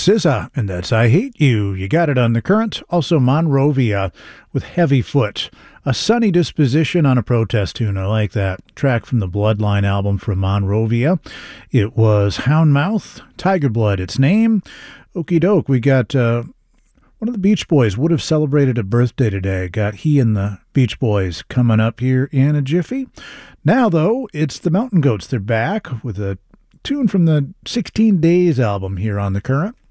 SZA, and that's I Hate You. You got it on The Current. Also Monrovia with Heavy Foot. A sunny disposition on a protest tune. I like that. Track from the Bloodline album from Monrovia. It was Houndmouth, Tiger Blood, its name. Okie doke. We got one of the Beach Boys would have celebrated a birthday today. Got he and the Beach Boys coming up here in a jiffy. Now, though, it's the Mountain Goats. They're back with a tune from the 16 Days album here on The Current.